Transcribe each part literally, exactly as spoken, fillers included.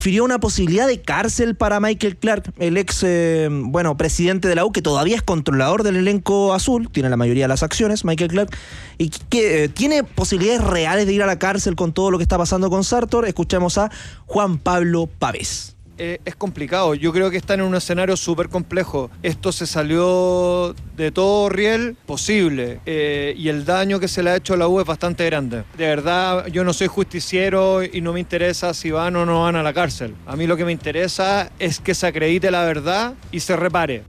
refirió a una posibilidad de cárcel para Michael Clark, el ex eh, bueno, presidente de la U, que todavía es controlador del elenco azul, tiene la mayoría de las acciones, Michael Clark, y que eh, tiene posibilidades reales de ir a la cárcel con todo lo que está pasando con Sartor. Escuchamos a Juan Pablo Pavés. Eh, es complicado, yo creo que están en un escenario súper complejo. Esto se salió de todo riel posible eh, y el daño que se le ha hecho a la U es bastante grande. De verdad, yo no soy justiciero y no me interesa si van o no van a la cárcel. A mí lo que me interesa es que se acredite la verdad y se repare.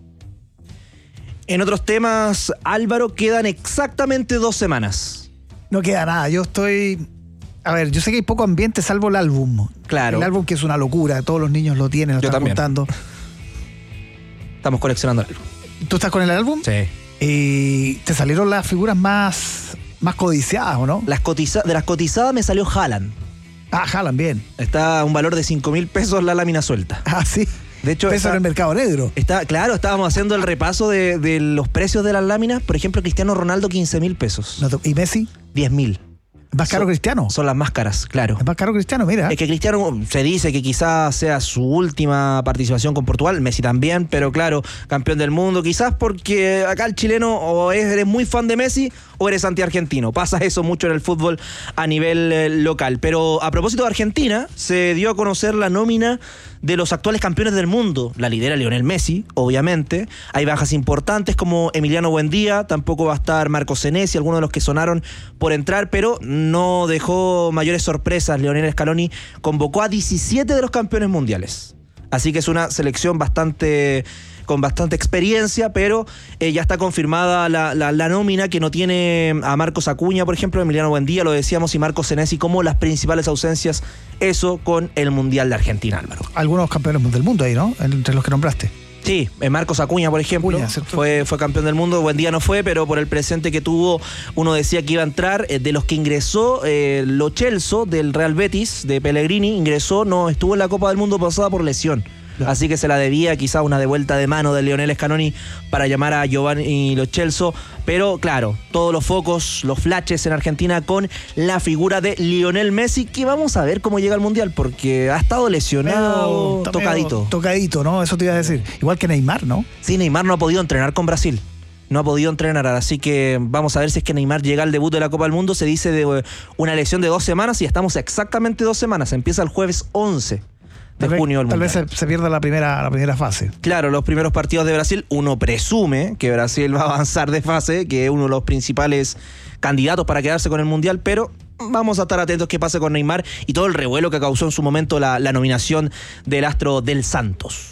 En otros temas, Álvaro, quedan exactamente dos semanas. No queda nada, yo estoy... A ver, yo sé que hay poco ambiente salvo el álbum. Claro. El álbum que es una locura, todos los niños lo tienen, lo yo están también. contando. Estamos coleccionando el álbum. ¿Tú estás con el álbum? Sí. Y te salieron las figuras más, más codiciadas, ¿o no? Las cotiza- de las cotizadas me salió Haaland. Ah, Haaland, bien. Está a un valor de cinco mil pesos la lámina suelta. Ah, sí. De hecho, peso está, en el mercado negro. Está, claro, estábamos haciendo el repaso de, de los precios de las láminas. Por ejemplo, Cristiano Ronaldo, quince mil pesos. No, ¿y Messi? diez mil. ¿Es más caro son, Cristiano? Son las más caras, claro. Es más caro Cristiano, mira. Es que Cristiano se dice que quizás sea su última participación con Portugal, Messi también, pero claro, campeón del mundo, quizás porque acá el chileno o eres muy fan de Messi o eres anti-argentino. Pasa eso mucho en el fútbol a nivel eh, local. Pero a propósito de Argentina, se dio a conocer la nómina de los actuales campeones del mundo. La lidera Lionel Messi, obviamente. Hay bajas importantes como Emiliano Buendía, tampoco va a estar Marco Senesi, algunos de los que sonaron por entrar, pero no dejó mayores sorpresas. Lionel Scaloni convocó a diecisiete de los campeones mundiales. Así que es una selección bastante... con bastante experiencia, pero eh, ya está confirmada la, la, la nómina, que no tiene a Marcos Acuña, por ejemplo, Emiliano Buendía, lo decíamos, y Marco Senesi como las principales ausencias, eso con el Mundial de Argentina, Álvaro. Algunos campeones del mundo ahí, ¿no? Entre los que nombraste. Sí, eh, Marcos Acuña, por ejemplo, Acuña, fue, fue campeón del mundo. Buendía no fue, pero por el presente que tuvo, uno decía que iba a entrar. Eh, de los que ingresó, eh, Lo Celso, del Real Betis, de Pellegrini, ingresó, no estuvo en la Copa del Mundo pasada por lesión. Así que se la debía quizá una devuelta de mano de Lionel Scaloni para llamar a Giovanni Lo Celso. Pero claro, todos los focos, los flashes en Argentina con la figura de Lionel Messi, que vamos a ver cómo llega al Mundial, porque ha estado lesionado, Medio, tocadito. medio tocadito, ¿no? Eso te iba a decir. Igual que Neymar, ¿no? Sí, Neymar no ha podido entrenar con Brasil. No ha podido entrenar, así que vamos a ver si es que Neymar llega al debut de la Copa del Mundo. Se dice de una lesión de dos semanas y estamos exactamente dos semanas. Empieza el jueves once de Tal junio vez, del tal Mundial. vez se, se pierda la primera, la primera fase. Claro, los primeros partidos de Brasil, uno presume que Brasil va a avanzar de fase, que es uno de los principales candidatos para quedarse con el Mundial, pero vamos a estar atentos qué pasa con Neymar y todo el revuelo que causó en su momento la, la nominación del astro del Santos.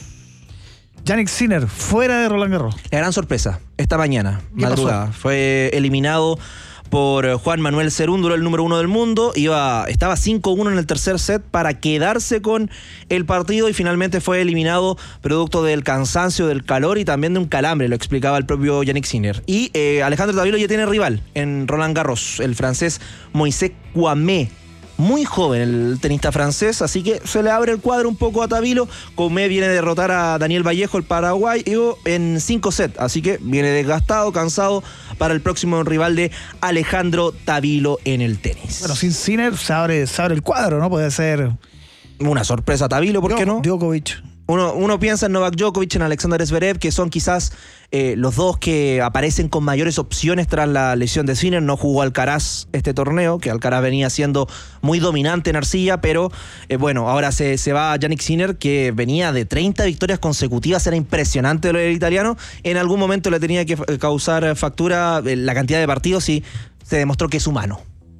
Jannik Sinner, fuera de Roland Garros. La gran sorpresa, esta mañana, ¿Qué madrugada, pasó? fue eliminado por Juan Manuel Cerúndolo, el número uno del mundo. Iba, estaba cinco uno en el tercer set para quedarse con el partido y finalmente fue eliminado producto del cansancio, del calor y también de un calambre, lo explicaba el propio Jannik Sinner. Y eh, Alejandro Tavilo ya tiene rival en Roland Garros, el francés Moisés Kouamé. Muy joven el tenista francés, así que se le abre el cuadro un poco a Tavilo. Kouamé viene a derrotar a Daniel Vallejo, el paraguayo, en cinco sets, así que viene desgastado, cansado para el próximo rival de Alejandro Tavilo en el tenis. Bueno, sin Sinner se abre, se abre el cuadro, ¿no? Puede ser Una sorpresa Tavilo, ¿por qué no? Djokovic. Uno, uno piensa en Novak Djokovic, en Alexander Zverev, que son quizás eh, los dos que aparecen con mayores opciones tras la lesión de Sinner. No jugó Alcaraz este torneo, que Alcaraz venía siendo muy dominante en arcilla, pero eh, bueno, ahora se, se va Jannik Sinner, que venía de treinta victorias consecutivas, era impresionante lo del italiano. En algún momento le tenía que causar factura eh, la cantidad de partidos y se demostró que es humano.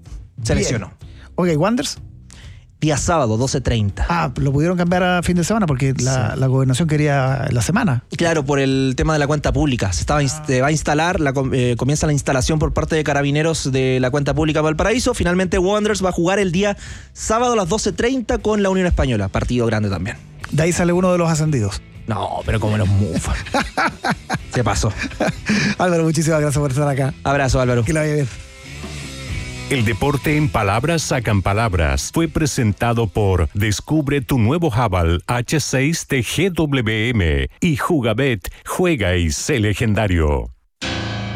Se Bien. lesionó. Ok, Wanderers. Día sábado, doce treinta. Ah, lo pudieron cambiar a fin de semana porque la, Sí. la gobernación quería la semana. Claro, por el tema de la cuenta pública. Se estaba inst- se va a instalar, la, eh, comienza la instalación por parte de Carabineros de la cuenta pública Valparaíso. Finalmente Wanderers va a jugar el día sábado a las doce treinta con la Unión Española. Partido grande también. De ahí sale uno de los ascendidos. No, pero como los mufan. Se pasó. Álvaro, muchísimas gracias por estar acá. Abrazo, Álvaro. Que la vaya bien. El deporte en palabras sacan palabras. Fue presentado por Descubre tu nuevo Haval H seis de G W M y Jugabet. Juega y sé legendario.